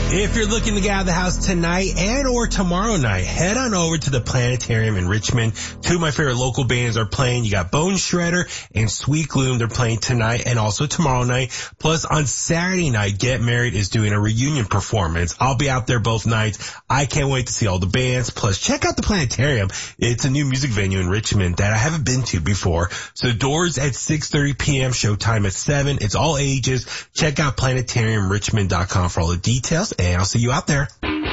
If you're looking to get out of the house tonight and or tomorrow night, head on over to the Planetarium in Richmond. Two of my favorite local bands are playing. You got Bone Shredder and Sweet Gloom. They're playing tonight and also tomorrow night. Plus on Saturday night, Get Married is doing a reunion performance. I'll be out there both nights. I can't wait to see all the bands. Plus check out the Planetarium. It's a new music venue in Richmond that I haven't been to before. So doors at 6:30 p.m., showtime at 7. It's all ages. Check out planetariumrichmond.com for all the details, and I'll see you out there.